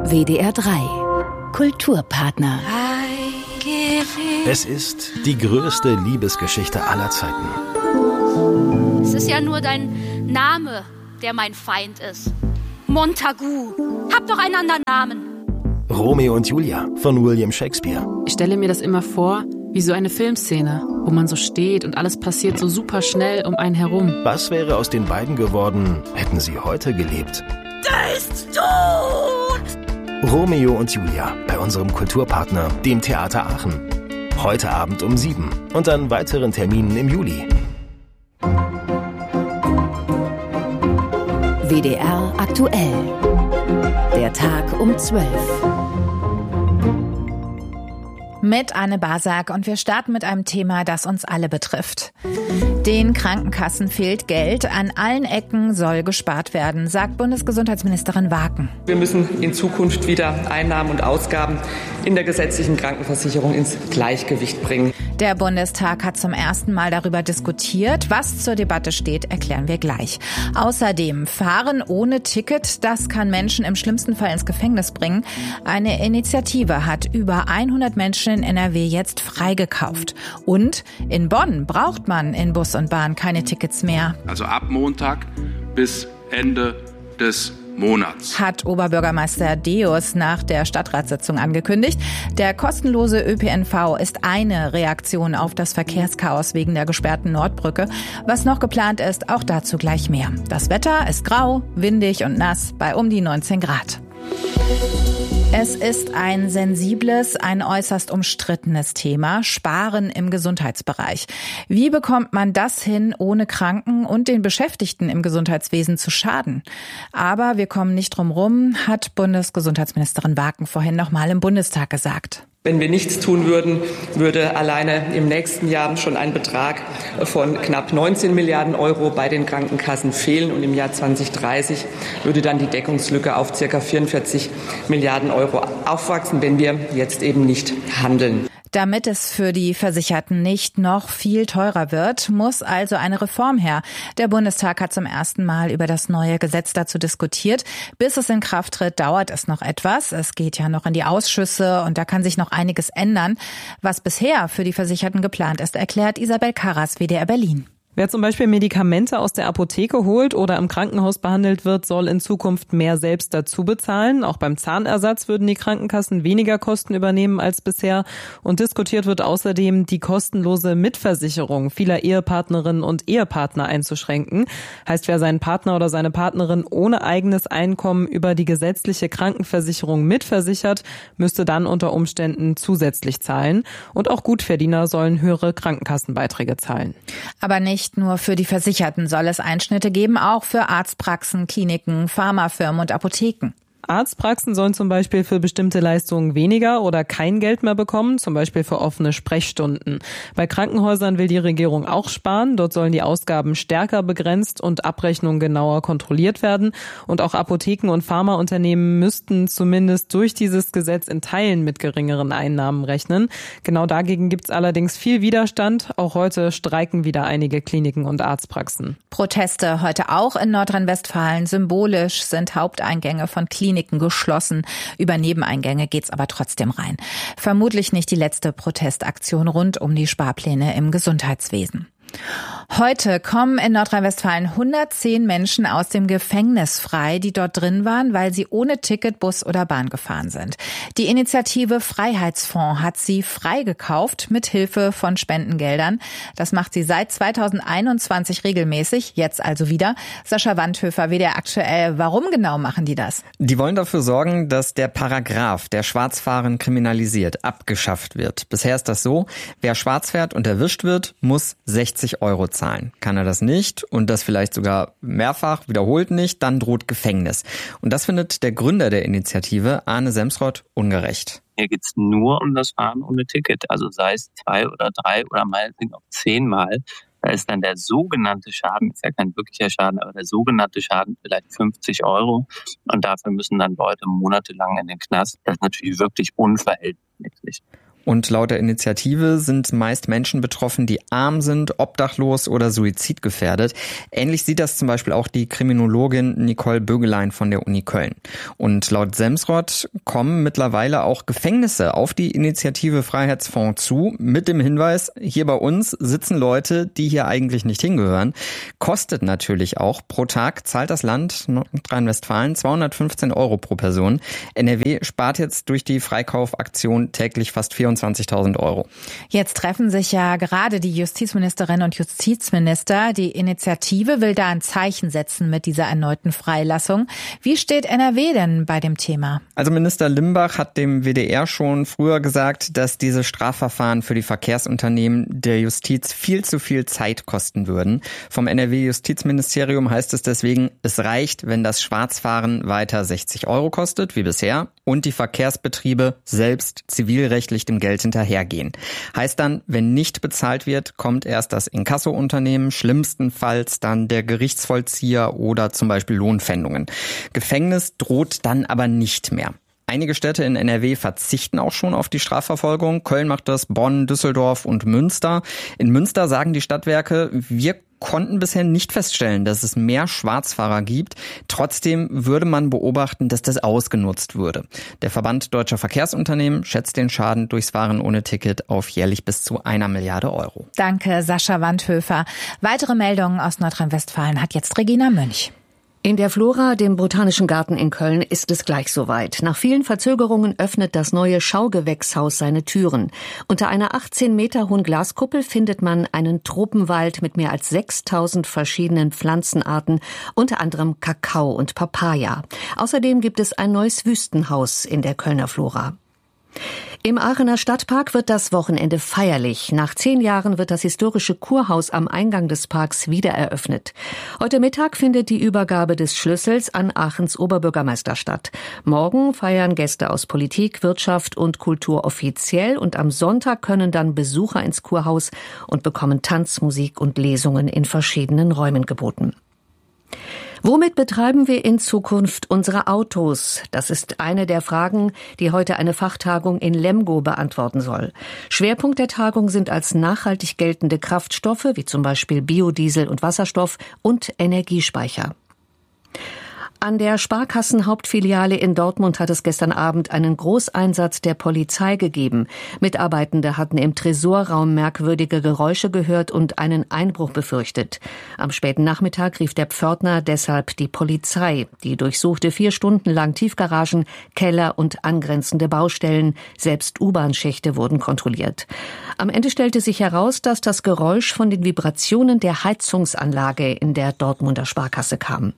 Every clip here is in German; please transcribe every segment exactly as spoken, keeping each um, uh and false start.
W D R drei Kulturpartner. Es ist die größte Liebesgeschichte aller Zeiten. Es ist ja nur dein Name, der mein Feind ist. Montagu. Habt doch einander Namen. Romeo und Julia von William Shakespeare. Ich stelle mir das immer vor, wie so eine Filmszene, wo man so steht und alles passiert so super schnell um einen herum. Was wäre aus den beiden geworden, hätten sie heute gelebt? Der ist tot! Romeo und Julia bei unserem Kulturpartner, dem Theater Aachen. Heute Abend um sieben und an weiteren Terminen im Juli. W D R aktuell. Der Tag um zwölf. Mit Anne Basak und wir starten mit einem Thema, das uns alle betrifft. Den Krankenkassen fehlt Geld. An allen Ecken soll gespart werden, sagt Bundesgesundheitsministerin Waken. Wir müssen in Zukunft wieder Einnahmen und Ausgaben in der gesetzlichen Krankenversicherung ins Gleichgewicht bringen. Der Bundestag hat zum ersten Mal darüber diskutiert. Was zur Debatte steht, erklären wir gleich. Außerdem Fahren ohne Ticket, das kann Menschen im schlimmsten Fall ins Gefängnis bringen. Eine Initiative hat über hundert Menschen in N R W jetzt freigekauft. Und in Bonn braucht man in Bus und Bahn keine Tickets mehr. Also ab Montag bis Ende des Monats. Hat Oberbürgermeister Deus nach der Stadtratssitzung angekündigt. Der kostenlose Ö P N V ist eine Reaktion auf das Verkehrschaos wegen der gesperrten Nordbrücke. Was noch geplant ist, auch dazu gleich mehr. Das Wetter ist grau, windig und nass bei um die neunzehn Grad. Es ist ein sensibles, ein äußerst umstrittenes Thema, Sparen im Gesundheitsbereich. Wie bekommt man das hin, ohne Kranken und den Beschäftigten im Gesundheitswesen zu schaden? Aber wir kommen nicht drum rum, hat Bundesgesundheitsministerin Waken vorhin noch mal im Bundestag gesagt. Wenn wir nichts tun würden, würde alleine im nächsten Jahr schon ein Betrag von knapp neunzehn Milliarden Euro bei den Krankenkassen fehlen. Und im Jahr zwanzig dreißig würde dann die Deckungslücke auf ca. vierundvierzig Milliarden Euro aufwachsen, wenn wir jetzt eben nicht handeln. Damit es für die Versicherten nicht noch viel teurer wird, muss also eine Reform her. Der Bundestag hat zum ersten Mal über das neue Gesetz dazu diskutiert. Bis es in Kraft tritt, dauert es noch etwas. Es geht ja noch in die Ausschüsse und da kann sich noch einiges ändern. Was bisher für die Versicherten geplant ist, erklärt Isabel Karras, W D R Berlin. Wer zum Beispiel Medikamente aus der Apotheke holt oder im Krankenhaus behandelt wird, soll in Zukunft mehr selbst dazu bezahlen. Auch beim Zahnersatz würden die Krankenkassen weniger Kosten übernehmen als bisher. Und diskutiert wird außerdem, die kostenlose Mitversicherung vieler Ehepartnerinnen und Ehepartner einzuschränken. Heißt, wer seinen Partner oder seine Partnerin ohne eigenes Einkommen über die gesetzliche Krankenversicherung mitversichert, müsste dann unter Umständen zusätzlich zahlen. Und auch Gutverdiener sollen höhere Krankenkassenbeiträge zahlen. Aber nicht nur für die Versicherten soll es Einschnitte geben, auch für Arztpraxen, Kliniken, Pharmafirmen und Apotheken. Arztpraxen sollen zum Beispiel für bestimmte Leistungen weniger oder kein Geld mehr bekommen, zum Beispiel für offene Sprechstunden. Bei Krankenhäusern will die Regierung auch sparen. Dort sollen die Ausgaben stärker begrenzt und Abrechnungen genauer kontrolliert werden. Und auch Apotheken und Pharmaunternehmen müssten zumindest durch dieses Gesetz in Teilen mit geringeren Einnahmen rechnen. Genau dagegen gibt es allerdings viel Widerstand. Auch heute streiken wieder einige Kliniken und Arztpraxen. Proteste heute auch in Nordrhein-Westfalen. Symbolisch sind Haupteingänge von Kliniken geschlossen. Über Nebeneingänge geht's aber trotzdem rein. Vermutlich nicht die letzte Protestaktion rund um die Sparpläne im Gesundheitswesen. Heute kommen in Nordrhein-Westfalen hundertzehn Menschen aus dem Gefängnis frei, die dort drin waren, weil sie ohne Ticket Bus oder Bahn gefahren sind. Die Initiative Freiheitsfonds hat sie freigekauft mit Hilfe von Spendengeldern. Das macht sie seit zweitausendeinundzwanzig regelmäßig, jetzt also wieder. Sascha Wandhöfer, W D R aktuell. Warum genau machen die das? Die wollen dafür sorgen, dass der Paragraph, der Schwarzfahren kriminalisiert, abgeschafft wird. Bisher ist das so, wer schwarz fährt und erwischt wird, muss sechzig Euro zahlen. Kann er das nicht und das vielleicht sogar mehrfach, wiederholt nicht, dann droht Gefängnis. Und das findet der Gründer der Initiative, Arne Semsrott, ungerecht. Hier geht es nur um das Fahren ohne Ticket. Also sei es zwei oder drei oder meinetwegen auch zehnmal. Da ist dann der sogenannte Schaden, ist ja kein wirklicher Schaden, aber der sogenannte Schaden vielleicht fünfzig Euro. Und dafür müssen dann Leute monatelang in den Knast. Das ist natürlich wirklich unverhältnismäßig. Und laut der Initiative sind meist Menschen betroffen, die arm sind, obdachlos oder suizidgefährdet. Ähnlich sieht das zum Beispiel auch die Kriminologin Nicole Bögelein von der Uni Köln. Und laut Semsrott kommen mittlerweile auch Gefängnisse auf die Initiative Freiheitsfonds zu, mit dem Hinweis, hier bei uns sitzen Leute, die hier eigentlich nicht hingehören. Kostet natürlich auch. Pro Tag zahlt das Land Nordrhein-Westfalen zweihundertfünfzehn Euro pro Person. N R W spart jetzt durch die Freikaufaktion täglich fast vierundzwanzigtausend Euro. Jetzt treffen sich ja gerade die Justizministerin und Justizminister. Die Initiative will da ein Zeichen setzen mit dieser erneuten Freilassung. Wie steht N R W denn bei dem Thema? Also Minister Limbach hat dem W D R schon früher gesagt, dass diese Strafverfahren für die Verkehrsunternehmen der Justiz viel zu viel Zeit kosten würden. Vom N R W-Justizministerium heißt es deswegen, es reicht, wenn das Schwarzfahren weiter sechzig Euro kostet, wie bisher, und die Verkehrsbetriebe selbst zivilrechtlich dem Geld hinterhergehen. Heißt dann, wenn nicht bezahlt wird, kommt erst das Inkasso-Unternehmen, schlimmstenfalls dann der Gerichtsvollzieher oder zum Beispiel Lohnpfändungen. Gefängnis droht dann aber nicht mehr. Einige Städte in N R W verzichten auch schon auf die Strafverfolgung. Köln macht das, Bonn, Düsseldorf und Münster. In Münster sagen die Stadtwerke, wir konnten bisher nicht feststellen, dass es mehr Schwarzfahrer gibt. Trotzdem würde man beobachten, dass das ausgenutzt würde. Der Verband Deutscher Verkehrsunternehmen schätzt den Schaden durchs Fahren ohne Ticket auf jährlich bis zu einer Milliarde Euro. Danke, Sascha Wandhöfer. Weitere Meldungen aus Nordrhein-Westfalen hat jetzt Regina Münch. In der Flora, dem Botanischen Garten in Köln, ist es gleich soweit. Nach vielen Verzögerungen öffnet das neue Schaugewächshaus seine Türen. Unter einer achtzehn Meter hohen Glaskuppel findet man einen Tropenwald mit mehr als sechstausend verschiedenen Pflanzenarten, unter anderem Kakao und Papaya. Außerdem gibt es ein neues Wüstenhaus in der Kölner Flora. Im Aachener Stadtpark wird das Wochenende feierlich. Nach zehn Jahren wird das historische Kurhaus am Eingang des Parks wieder eröffnet. Heute Mittag findet die Übergabe des Schlüssels an Aachens Oberbürgermeister statt. Morgen feiern Gäste aus Politik, Wirtschaft und Kultur offiziell und am Sonntag können dann Besucher ins Kurhaus und bekommen Tanz, Musik und Lesungen in verschiedenen Räumen geboten. Womit betreiben wir in Zukunft unsere Autos? Das ist eine der Fragen, die heute eine Fachtagung in Lemgo beantworten soll. Schwerpunkt der Tagung sind als nachhaltig geltende Kraftstoffe, wie zum Beispiel Biodiesel und Wasserstoff und Energiespeicher. An der Sparkassenhauptfiliale in Dortmund hat es gestern Abend einen Großeinsatz der Polizei gegeben. Mitarbeitende hatten im Tresorraum merkwürdige Geräusche gehört und einen Einbruch befürchtet. Am späten Nachmittag rief der Pförtner deshalb die Polizei. Die durchsuchte vier Stunden lang Tiefgaragen, Keller und angrenzende Baustellen. Selbst U-Bahn-Schächte wurden kontrolliert. Am Ende stellte sich heraus, dass das Geräusch von den Vibrationen der Heizungsanlage in der Dortmunder Sparkasse kam.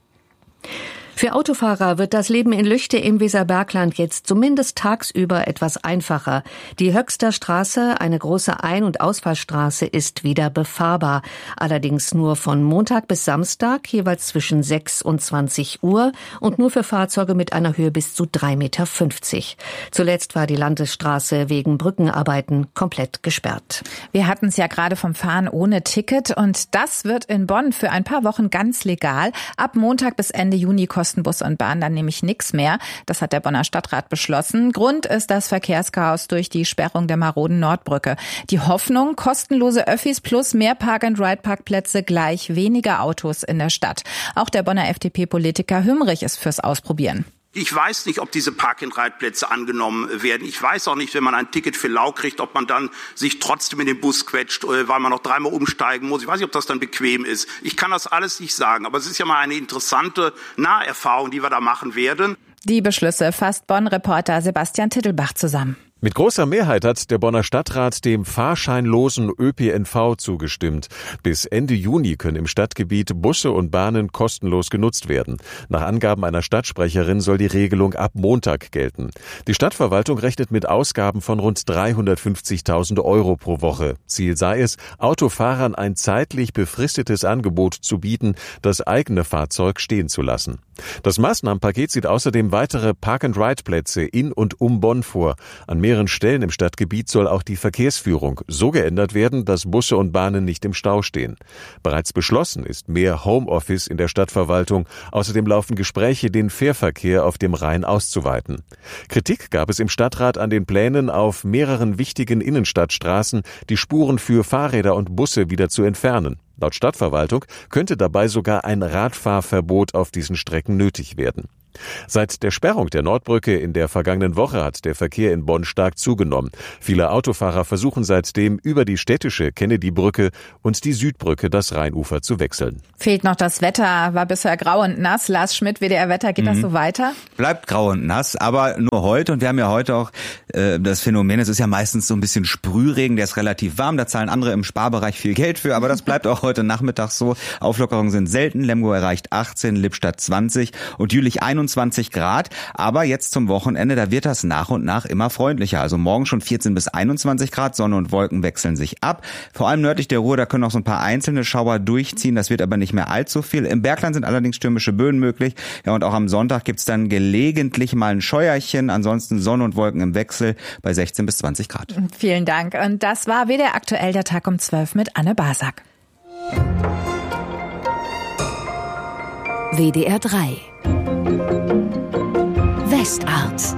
Für Autofahrer wird das Leben in Lüchte im Weserbergland jetzt zumindest tagsüber etwas einfacher. Die Höxter Straße, eine große Ein- und Ausfallstraße, ist wieder befahrbar. Allerdings nur von Montag bis Samstag, jeweils zwischen sechs und zwanzig Uhr und nur für Fahrzeuge mit einer Höhe bis zu drei Meter fünfzig. Zuletzt war die Landesstraße wegen Brückenarbeiten komplett gesperrt. Wir hatten es ja gerade vom Fahren ohne Ticket und das wird in Bonn für ein paar Wochen ganz legal. Ab Montag bis Ende Juni kosten Bus und Bahn dann nämlich nichts mehr. Das hat der Bonner Stadtrat beschlossen. Grund ist das Verkehrschaos durch die Sperrung der maroden Nordbrücke. Die Hoffnung, kostenlose Öffis plus mehr Park-and-Ride-Parkplätze gleich weniger Autos in der Stadt. Auch der Bonner F D P-Politiker Hümmrich ist fürs Ausprobieren. Ich weiß nicht, ob diese Park-and-Ride-Plätze angenommen werden. Ich weiß auch nicht, wenn man ein Ticket für Lau kriegt, ob man dann sich trotzdem in den Bus quetscht, weil man noch dreimal umsteigen muss. Ich weiß nicht, ob das dann bequem ist. Ich kann das alles nicht sagen. Aber es ist ja mal eine interessante Naherfahrung, die wir da machen werden. Die Beschlüsse fasst Bonn-Reporter Sebastian Tittelbach zusammen. Mit großer Mehrheit hat der Bonner Stadtrat dem fahrscheinlosen Ö P N V zugestimmt. Bis Ende Juni können im Stadtgebiet Busse und Bahnen kostenlos genutzt werden. Nach Angaben einer Stadtsprecherin soll die Regelung ab Montag gelten. Die Stadtverwaltung rechnet mit Ausgaben von rund dreihundertfünfzigtausend Euro pro Woche. Ziel sei es, Autofahrern ein zeitlich befristetes Angebot zu bieten, das eigene Fahrzeug stehen zu lassen. Das Maßnahmenpaket sieht außerdem weitere Park-and-Ride-Plätze in und um Bonn vor. An mehreren Stellen im Stadtgebiet soll auch die Verkehrsführung so geändert werden, dass Busse und Bahnen nicht im Stau stehen. Bereits beschlossen ist mehr Homeoffice in der Stadtverwaltung. Außerdem laufen Gespräche, den Fährverkehr auf dem Rhein auszuweiten. Kritik gab es im Stadtrat an den Plänen, auf mehreren wichtigen Innenstadtstraßen die Spuren für Fahrräder und Busse wieder zu entfernen. Laut Stadtverwaltung könnte dabei sogar ein Radfahrverbot auf diesen Strecken nötig werden. Seit der Sperrung der Nordbrücke in der vergangenen Woche hat der Verkehr in Bonn stark zugenommen. Viele Autofahrer versuchen seitdem über die städtische Kennedy-Brücke und die Südbrücke das Rheinufer zu wechseln. Fehlt noch das Wetter, war bisher grau und nass. Lars Schmidt, W D R-Wetter, geht mhm. das so weiter? Bleibt grau und nass, aber nur heute. Und wir haben ja heute auch äh, das Phänomen, es ist ja meistens so ein bisschen Sprühregen, der ist relativ warm. Da zahlen andere im Sparbereich viel Geld für, aber das bleibt auch heute Nachmittag so. Auflockerungen sind selten. Lemgo erreicht achtzehn, Lippstadt zwanzig und Jülich einundzwanzig Grad. Aber jetzt zum Wochenende, da wird das nach und nach immer freundlicher. Also morgen schon vierzehn bis einundzwanzig Grad, Sonne und Wolken wechseln sich ab. Vor allem nördlich der Ruhr, da können auch so ein paar einzelne Schauer durchziehen. Das wird aber nicht mehr allzu viel. Im Bergland sind allerdings stürmische Böen möglich. Ja, und auch am Sonntag gibt's dann gelegentlich mal ein Scheuerchen. Ansonsten Sonne und Wolken im Wechsel bei sechzehn bis zwanzig Grad. Vielen Dank. Und das war W D R aktuell, der Tag um zwölf mit Anne Basak. W D R drei Westart.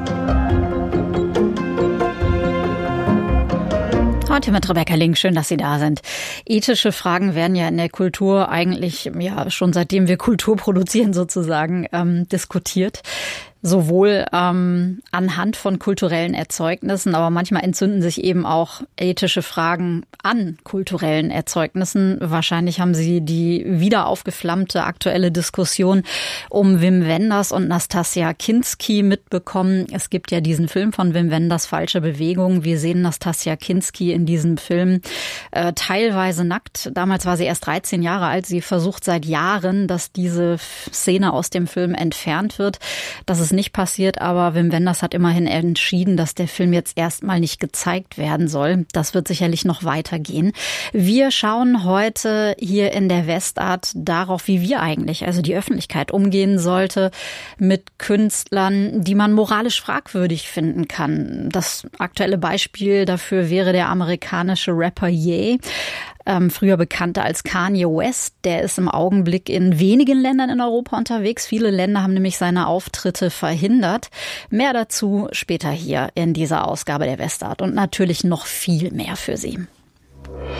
Heute mit Rebecca Link, schön, dass Sie da sind. Ethische Fragen werden ja in der Kultur eigentlich ja schon seitdem wir Kultur produzieren sozusagen ähm, diskutiert. Sowohl ähm, anhand von kulturellen Erzeugnissen, aber manchmal entzünden sich eben auch ethische Fragen an kulturellen Erzeugnissen. Wahrscheinlich haben Sie die wieder aufgeflammte aktuelle Diskussion um Wim Wenders und Nastassja Kinski mitbekommen. Es gibt ja diesen Film von Wim Wenders, Falsche Bewegung. Wir sehen Nastassja Kinski in diesem Film äh, teilweise nackt. Damals war sie erst dreizehn Jahre alt. Sie versucht seit Jahren, dass diese Szene aus dem Film entfernt wird. Das ist nicht passiert, aber Wim Wenders hat immerhin entschieden, dass der Film jetzt erstmal nicht gezeigt werden soll. Das wird sicherlich noch weitergehen. Wir schauen heute hier in der Westart darauf, wie wir eigentlich, also die Öffentlichkeit, umgehen sollte mit Künstlern, die man moralisch fragwürdig finden kann. Das aktuelle Beispiel dafür wäre der amerikanische Rapper Ye. Ähm, früher bekannter als Kanye West. Der ist im Augenblick in wenigen Ländern in Europa unterwegs. Viele Länder haben nämlich seine Auftritte verhindert. Mehr dazu später hier in dieser Ausgabe der Westart und natürlich noch viel mehr für Sie.